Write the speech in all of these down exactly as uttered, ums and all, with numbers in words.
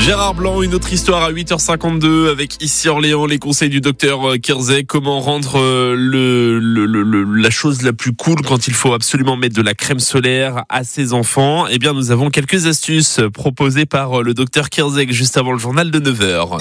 Gérard Blanc, une autre histoire à huit heures cinquante-deux avec ici Orléans, les conseils du docteur Kirzek. Comment rendre le, le, le, la chose la plus cool quand il faut absolument mettre de la crème solaire à ses enfants? Eh bien, nous avons quelques astuces proposées par le docteur Kirzek juste avant le journal de neuf heures.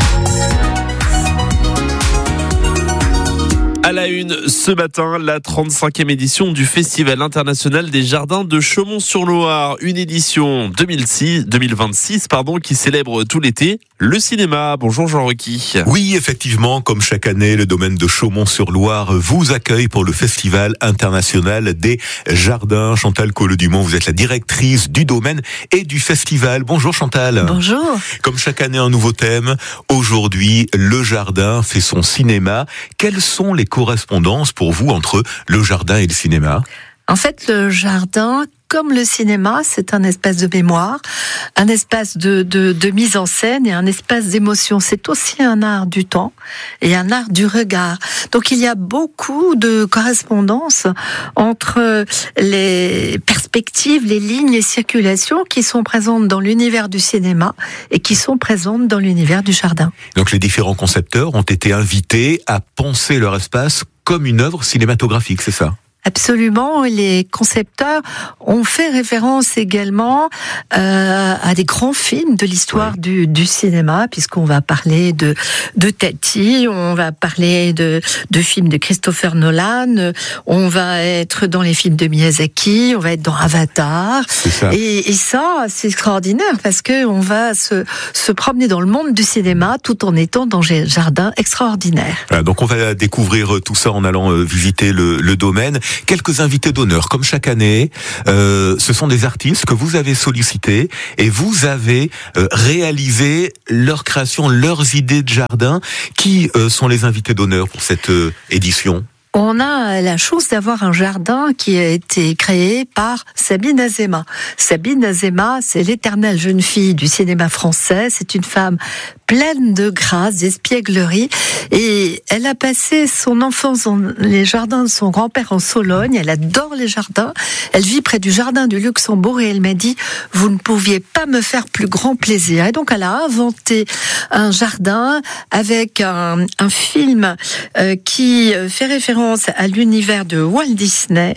À la une, ce matin, la trente-cinquième édition du Festival international des jardins de Chaumont-sur-Loire. Une édition deux mille six, deux mille vingt-six pardon, qui célèbre tout l'été le cinéma. Bonjour Jean Requi. Oui, effectivement, comme chaque année, le domaine de Chaumont-sur-Loire vous accueille pour le Festival international des jardins. Chantal Colleux-Dumont, vous êtes la directrice du domaine et du festival. Bonjour Chantal. Bonjour. Comme chaque année, un nouveau thème. Aujourd'hui, le jardin fait son cinéma. Quelles sont les correspondances pour vous entre le jardin et le cinéma? En fait, le jardin, comme le cinéma, c'est un espace de mémoire, un espace de, de, de mise en scène et un espace d'émotion. C'est aussi un art du temps et un art du regard. Donc il y a beaucoup de correspondances entre les perspectives, les lignes, les circulations qui sont présentes dans l'univers du cinéma et qui sont présentes dans l'univers du jardin. Donc les différents concepteurs ont été invités à penser leur espace comme une œuvre cinématographique, c'est ça ? Absolument, les concepteurs ont fait référence également euh, à des grands films de l'histoire oui. du, du cinéma, puisqu'on va parler de, de Tati, on va parler de, de films de Christopher Nolan, on va être dans les films de Miyazaki, on va être dans Avatar. C'est ça. Et, et ça, c'est extraordinaire, parce qu'on va se, se promener dans le monde du cinéma tout en étant dans un jardin extraordinaire. Voilà, donc on va découvrir tout ça en allant visiter le, le domaine. Quelques invités d'honneur, comme chaque année, euh, ce sont des artistes que vous avez sollicités et vous avez euh, réalisé leur création, leurs idées de jardin. Qui euh, sont les invités d'honneur pour cette euh, édition ? On a la chance d'avoir un jardin qui a été créé par Sabine Azéma. Sabine Azéma, c'est l'éternelle jeune fille du cinéma français. C'est une femme pleine de grâce, d'espièglerie. Et elle a passé son enfance dans les jardins de son grand-père en Sologne. Elle adore les jardins. Elle vit près du jardin du Luxembourg et elle m'a dit « Vous ne pouviez pas me faire plus grand plaisir ». Et donc elle a inventé un jardin avec un, un film euh, qui fait référence à l'univers de Walt Disney,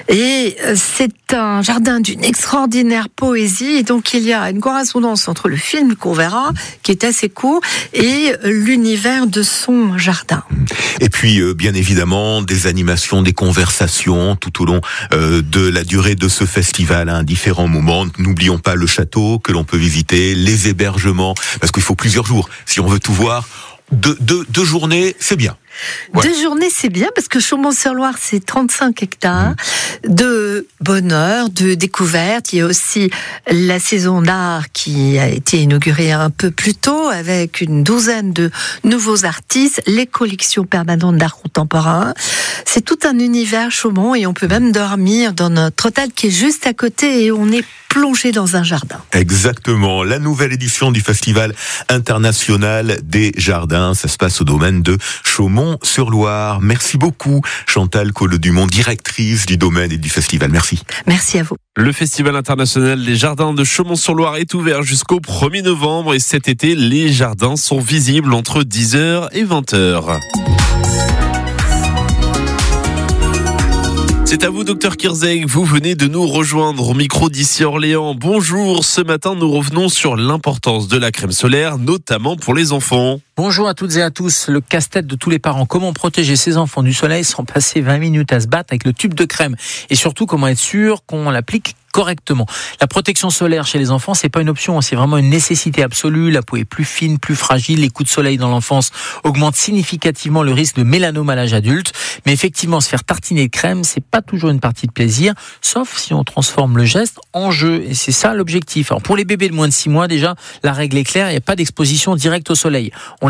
et c'est un jardin d'une extraordinaire poésie, et donc il y a une correspondance entre le film qu'on verra, qui est assez court, et l'univers de son jardin. Et puis, euh, bien évidemment, des animations, des conversations tout au long euh, de la durée de ce festival, à hein, différents moments. N'oublions pas le château que l'on peut visiter, les hébergements, parce qu'il faut plusieurs jours. Si on veut tout voir, deux, deux, deux journées, c'est bien. Ouais. Deux journées, c'est bien, parce que Chaumont-sur-Loire, c'est trente-cinq hectares mmh. de bonheur, de découverte. Il y a aussi la saison d'art qui a été inaugurée un peu plus tôt, avec une douzaine de nouveaux artistes, les collections permanentes d'art contemporain. C'est tout un univers Chaumont, et on peut même dormir dans notre hôtel qui est juste à côté, et on est plongé dans un jardin. Exactement. La nouvelle édition du Festival international des jardins, ça se passe au domaine de Chaumont-sur-Loire. Merci beaucoup, Chantal Colleux-Dumont, directrice du domaine et du festival. Merci. Merci à vous. Le Festival international des jardins de Chaumont-sur-Loire est ouvert jusqu'au premier novembre, et cet été, les jardins sont visibles entre dix heures et vingt heures. C'est à vous, docteur Kirzek. Vous venez de nous rejoindre au micro d'ici Orléans. Bonjour. Ce matin, nous revenons sur l'importance de la crème solaire, notamment pour les enfants. Bonjour à toutes et à tous. Le casse-tête de tous les parents. Comment protéger ses enfants du soleil sans passer vingt minutes à se battre avec le tube de crème? Et surtout, comment être sûr qu'on l'applique correctement. La protection solaire chez les enfants, c'est pas une option, c'est vraiment une nécessité absolue. La peau est plus fine, plus fragile. Les coups de soleil dans l'enfance augmentent significativement le risque de mélanome à l'âge adulte. Mais effectivement, se faire tartiner de crème, c'est pas toujours une partie de plaisir, sauf si on transforme le geste en jeu. Et c'est ça l'objectif. Alors, pour les bébés de moins de six mois, déjà, la règle est claire, il n'y a pas d'exposition directe au soleil. On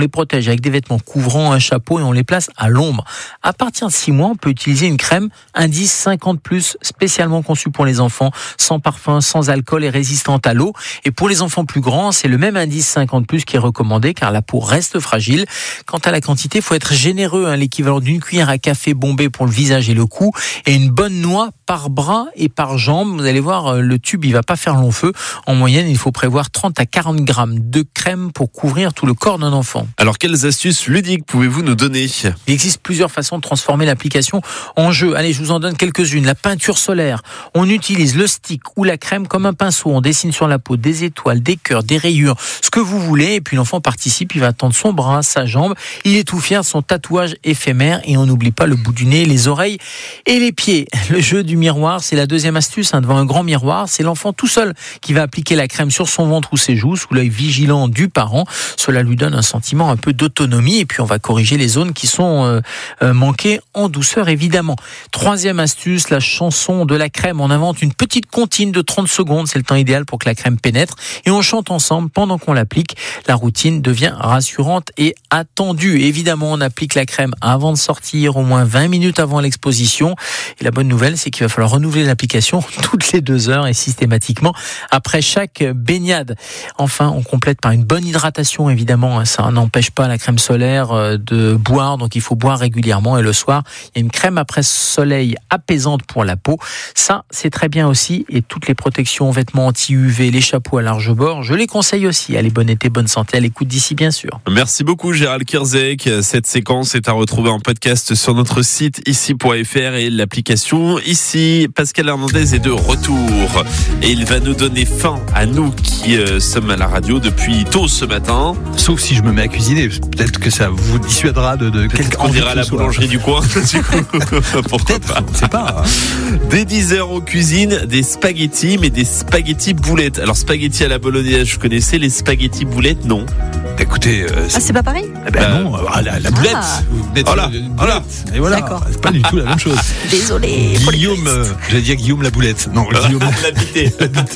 les protège avec des vêtements couvrants, un chapeau et on les place à l'ombre. À partir de six mois, on peut utiliser une crème Indice cinquante plus, spécialement conçue pour les enfants, sans parfum, sans alcool et résistante à l'eau. Et pour les enfants plus grands, c'est le même Indice cinquante plus qui est recommandé car la peau reste fragile. Quant à la quantité, il faut être généreux, hein, l'équivalent d'une cuillère à café bombée pour le visage et le cou et une bonne noix par bras et par jambe. Vous allez voir, le tube, il va pas faire long feu. En moyenne, il faut prévoir trente à quarante grammes de crème pour couvrir tout le corps d'un enfant. Alors, quelles astuces ludiques pouvez-vous nous donner ? Il existe plusieurs façons de transformer l'application en jeu. Allez, je vous en donne quelques-unes. La peinture solaire. On utilise le stick ou la crème comme un pinceau. On dessine sur la peau des étoiles, des cœurs, des rayures, ce que vous voulez. Et puis l'enfant participe, il va tendre son bras, sa jambe. Il est tout fier de son tatouage éphémère. Et on n'oublie pas le bout du nez, les oreilles et les pieds. Le jeu du miroir, c'est la deuxième astuce. Hein, devant un grand miroir, c'est l'enfant tout seul qui va appliquer la crème sur son ventre ou ses joues sous l'œil vigilant du parent. Cela lui donne un sentiment un peu d'autonomie. Et puis on va corriger les zones qui sont euh, euh, manquées en douceur, évidemment. Troisième astuce, la chanson de la crème. On invente une petite comptine de trente secondes. C'est le temps idéal pour que la crème pénètre. Et on chante ensemble pendant qu'on l'applique. La routine devient rassurante et attendue. Évidemment, on applique la crème avant de sortir, au moins vingt minutes avant l'exposition. Et la bonne nouvelle, c'est qu'il va falloir renouveler l'application toutes les deux heures et systématiquement après chaque baignade. Enfin, on complète par une bonne hydratation, évidemment. Ça n'empêche pas la crème solaire de boire, donc il faut boire régulièrement. Et le soir, il y a une crème après soleil apaisante pour la peau. Ça, c'est très bien aussi. Et toutes les protections, vêtements anti-U V, les chapeaux à large bord, je les conseille aussi. Allez, bon été, bonne santé à l'écoute d'ici, bien sûr. Merci beaucoup, Gérald Kierzek. Cette séquence est à retrouver en podcast sur notre site ici point f r et l'application ici. Pascal Hernandez est de retour et il va nous donner faim à nous qui euh, sommes à la radio depuis tôt ce matin. Sauf si je me mets à cuisiner, peut-être que ça vous dissuadera de, de quelque on ira à la boulangerie du coin. Du coup, pourquoi pas, on ne sait pas. Dès dix heures aux cuisines, des spaghettis, mais des spaghettis boulettes. Alors spaghettis à la bolognaise, je connaissais, les spaghettis boulettes, non. Écoutez, euh, ah, c'est pas pareil. Eh ben euh, non, euh, la, la boulette. Ah. Vous venez de voilà, une boulette. voilà. Et voilà, d'accord. c'est pas du tout la même chose. Désolé. Guillaume, euh, j'allais dire Guillaume la boulette. Non, Guillaume l'habité. l'habité.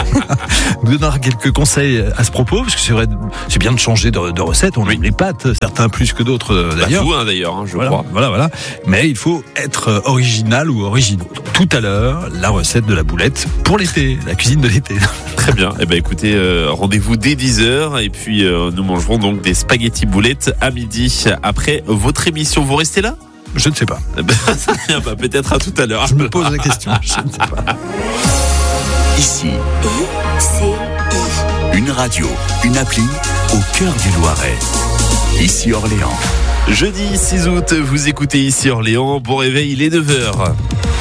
Nous donnera quelques conseils à ce propos, parce que c'est vrai, c'est bien de changer de, de recette. On oui. aime les pâtes, certains plus que d'autres euh, d'ailleurs. Bah, vous, hein, d'ailleurs, hein, je voilà, crois. Voilà, voilà. Mais il faut être original ou originaux. Donc, tout à l'heure, la recette de la boulette pour l'été, la cuisine de l'été. Très bien. Eh ben, écoutez, euh, rendez-vous dès dix heures et puis euh, nous mangerons donc des spaghettis boulettes à midi après votre émission. Vous restez là ? Je ne sais pas. Eh ben, ça vient pas, peut-être à tout à l'heure. Je me pose la question. Je ne sais pas. Ici, I C I. une radio, une appli au cœur du Loiret. Ici Orléans. Jeudi six août, vous écoutez Ici Orléans. Bon réveil, il est neuf heures.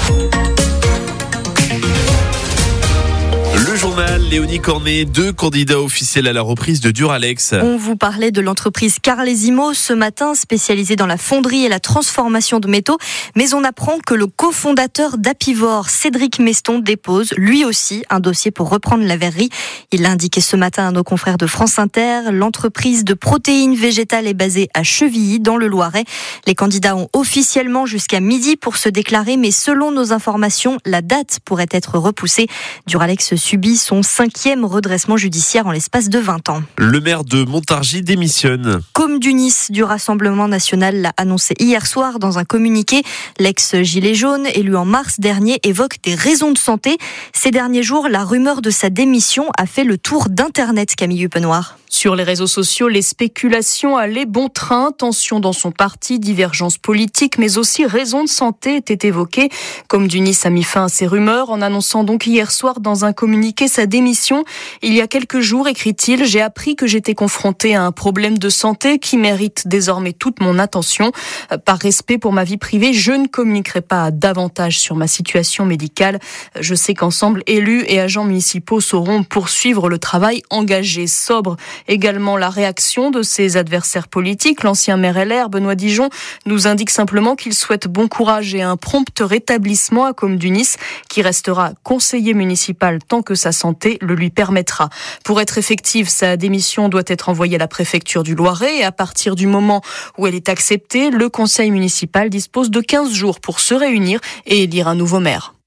Le journal, Léonie Cornet, deux candidats officiels à la reprise de Duralex. On vous parlait de l'entreprise Carlesimo ce matin, spécialisée dans la fonderie et la transformation de métaux. Mais on apprend que le cofondateur d'Apivor, Cédric Meston, dépose lui aussi un dossier pour reprendre la verrerie. Il l'a indiqué ce matin à nos confrères de France Inter. L'entreprise de protéines végétales est basée à Chevilly, dans le Loiret. Les candidats ont officiellement jusqu'à midi pour se déclarer, mais selon nos informations, la date pourrait être repoussée. Duralex subit son cinquième redressement judiciaire en l'espace de vingt ans. Le maire de Montargis démissionne. Comme du Nice du Rassemblement national l'a annoncé hier soir dans un communiqué. L'ex-gilet jaune, élu en mars dernier, évoque des raisons de santé. Ces derniers jours, la rumeur de sa démission a fait le tour d'Internet, Camille Huppenoir. Sur les réseaux sociaux, les spéculations allaient bon train, tensions dans son parti, divergences politiques, mais aussi raisons de santé étaient évoquées. Comme du Nice a mis fin à ces rumeurs en annonçant donc hier soir dans un communiqué sa démission. Il y a quelques jours, écrit-il, j'ai appris que j'étais confronté à un problème de santé qui mérite désormais toute mon attention. Par respect pour ma vie privée, je ne communiquerai pas davantage sur ma situation médicale. Je sais qu'ensemble, élus et agents municipaux sauront poursuivre le travail engagé, sobre. Également la réaction de ses adversaires politiques. L'ancien maire L R, Benoît Dijon, nous indique simplement qu'il souhaite bon courage et un prompt rétablissement à Comme du Nice, qui restera conseiller municipal tant que sa santé le lui permettra. Pour être effective, sa démission doit être envoyée à la préfecture du Loiret et à partir du moment où elle est acceptée, le conseil municipal dispose de quinze jours pour se réunir et élire un nouveau maire.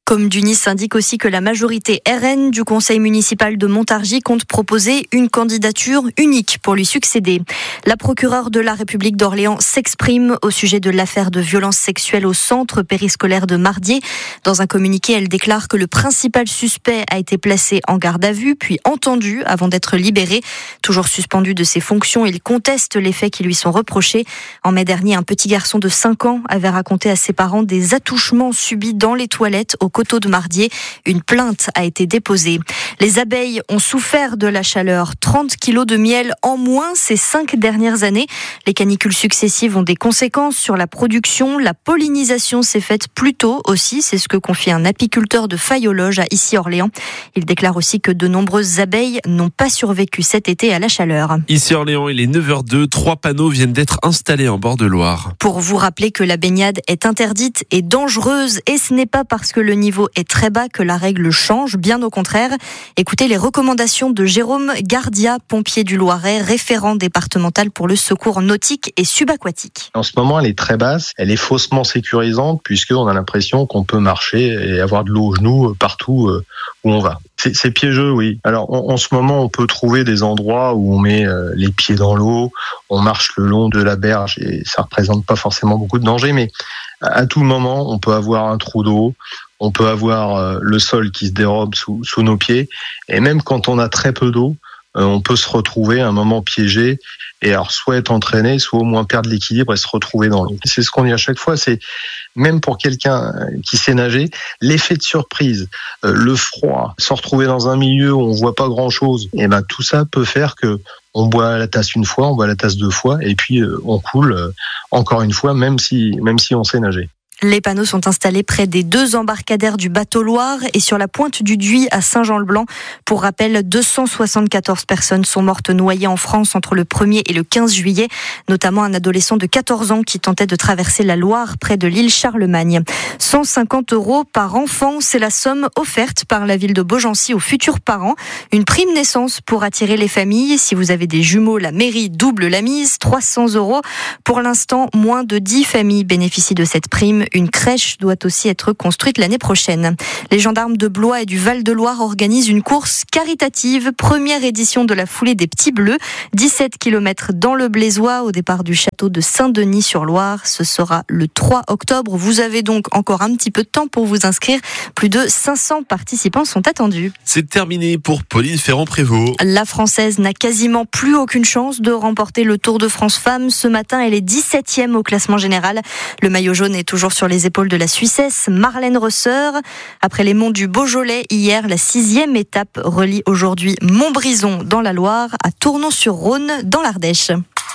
Comme Dunis indique aussi que la majorité R N du conseil municipal de Montargis compte proposer une candidature unique pour lui succéder. La procureure de la République d'Orléans s'exprime au sujet de l'affaire de violence sexuelle au centre périscolaire de Mardié. Dans un communiqué, elle déclare que le principal suspect a été placé en garde à vue, puis entendu avant d'être libéré. Toujours suspendu de ses fonctions, il conteste les faits qui lui sont reprochés. En mai dernier, un petit garçon de cinq ans avait raconté à ses parents des attouchements subis dans les toilettes au coteau de Mardié. Une plainte a été déposée. Les abeilles ont souffert de la chaleur. trente kilos de miel en moins ces cinq dernières années. Les canicules successives ont des conséquences sur la production. La pollinisation s'est faite plus tôt aussi. C'est ce que confie un apiculteur de Fayologe à Issy-Orléans. Il déclare aussi que de nombreuses abeilles n'ont pas survécu cet été à la chaleur. Issy-Orléans, il est neuf heures deux. Trois panneaux viennent d'être installés en bord de Loire. Pour vous rappeler que la baignade est interdite et dangereuse, et ce n'est pas parce que le niveau est très bas que la règle change, bien au contraire. Écoutez les recommandations de Jérôme Gardia, pompier du Loiret, référent départemental pour le secours nautique et subaquatique. En ce moment, elle est très basse, elle est faussement sécurisante puisqu'on a l'impression qu'on peut marcher et avoir de l'eau aux genoux partout où on va. C'est, c'est piégeux, oui. Alors, en, en ce moment, on peut trouver des endroits où on met euh, les pieds dans l'eau, on marche le long de la berge et ça représente pas forcément beaucoup de danger, mais à tout moment, on peut avoir un trou d'eau, on peut avoir euh, le sol qui se dérobe sous, sous nos pieds, et même quand on a très peu d'eau, euh, on peut se retrouver à un moment piégé, et alors soit être entraîné, soit au moins perdre l'équilibre et se retrouver dans l'eau. C'est ce qu'on dit à chaque fois, c'est même pour quelqu'un qui sait nager, l'effet de surprise, euh, le froid, se retrouver dans un milieu où on voit pas grand-chose, et ben tout ça peut faire que on boit la tasse une fois, on boit la tasse deux fois, et puis euh, on coule euh, encore une fois, même si même si on sait nager. Les panneaux sont installés près des deux embarcadères du bateau Loire et sur la pointe du Duy à Saint-Jean-le-Blanc. Pour rappel, deux cent soixante-quatorze personnes sont mortes noyées en France entre le premier et le quinze juillet, notamment un adolescent de quatorze ans qui tentait de traverser la Loire près de l'île Charlemagne. cent cinquante euros par enfant, c'est la somme offerte par la ville de Beaugency aux futurs parents. Une prime naissance pour attirer les familles. Si vous avez des jumeaux, la mairie double la mise, trois cents euros. Pour l'instant, moins de dix familles bénéficient de cette prime. Une crèche doit aussi être construite l'année prochaine. Les gendarmes de Blois et du Val-de-Loire organisent une course caritative, première édition de la foulée des Petits Bleus, dix-sept kilomètres dans le Blésois au départ du château de Saint-Denis-sur-Loire. Ce sera le trois octobre. Vous avez donc encore un petit peu de temps pour vous inscrire. Plus de cinq cents participants sont attendus. C'est terminé pour Pauline Ferrand-Prévot. La Française n'a quasiment plus aucune chance de remporter le Tour de France Femmes. Ce matin, elle est dix-septième au classement général. Le maillot jaune est toujours sur les épaules de la Suissesse, Marlène Reusseur. Après les monts du Beaujolais, hier, la sixième étape relie aujourd'hui Montbrison dans la Loire à Tournon-sur-Rhône dans l'Ardèche.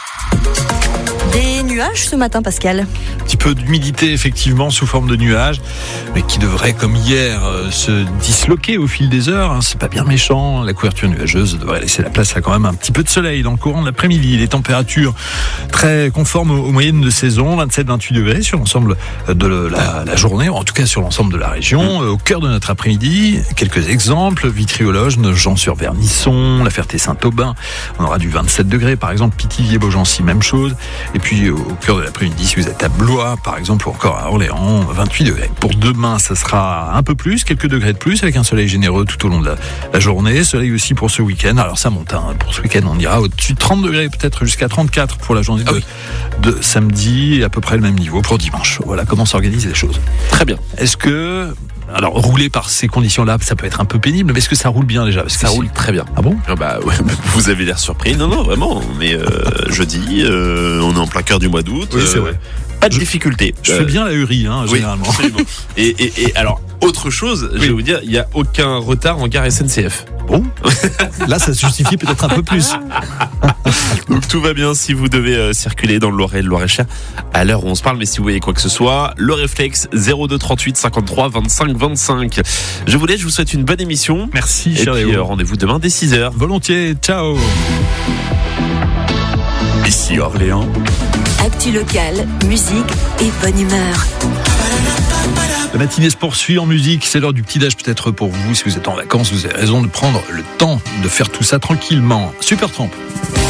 Des nuages ce matin, Pascal. Un petit peu d'humidité, effectivement, sous forme de nuages, mais qui devrait, comme hier, euh, se disloquer au fil des heures. Hein. C'est pas bien méchant. La couverture nuageuse devrait laisser la place à quand même un petit peu de soleil dans le courant de l'après-midi. Les températures très conformes aux, aux moyennes de saison, vingt-sept à vingt-huit degrés sur l'ensemble de la, la journée, ou en tout cas sur l'ensemble de la région. Euh, au cœur de notre après-midi, quelques exemples. Vitriologe, Nogent-sur-Vernisson, La Ferté-Saint-Aubin. On aura du vingt-sept degrés, par exemple. Pithiviers-Beaugency, même chose. Et puis, au cœur de l'après-midi, si vous êtes à Blois, par exemple, ou encore à Orléans, vingt-huit degrés. Pour demain, ça sera un peu plus, quelques degrés de plus, avec un soleil généreux tout au long de la, la journée. Soleil aussi pour ce week-end. Alors, ça monte. Hein. Pour ce week-end, on ira au-dessus de trente degrés, peut-être jusqu'à trente-quatre pour la journée de, ah oui. de samedi, et à peu près le même niveau pour dimanche. Voilà comment s'organisent les choses. Très bien. Est-ce que... Alors, rouler par ces conditions-là, ça peut être un peu pénible, mais est-ce que ça roule bien déjà? Parce que ça c'est... roule très bien. Ah bon? Ah bah, ouais, vous avez l'air surpris. Non, non, vraiment. Mais euh, jeudi, euh, on est en plein cœur du mois d'août. Oui, c'est vrai. Euh, pas de je, difficulté. Je euh, fais bien la hurie, hein, oui, généralement. Absolument. et, et, et alors, autre chose, oui. je vais vous dire, il n'y a aucun retard en gare S N C F. Bon, là, ça se justifie peut-être un peu plus. Donc tout va bien si vous devez euh, circuler dans le Loiret et le Loir-et-Cher à l'heure où on se parle, mais si vous voyez quoi que ce soit, le réflexe zéro deux trente-huit cinquante-trois vingt-cinq vingt-cinq. Je vous laisse, je vous souhaite une bonne émission. Merci, et cher puis Léo. Euh, rendez-vous demain dès six heures. Volontiers, ciao. Ici Orléans. Actu locale, musique et bonne humeur. La matinée se poursuit en musique, c'est l'heure du petit-déj peut-être pour vous. Si vous êtes en vacances, vous avez raison de prendre le temps de faire tout ça tranquillement. Supertramp.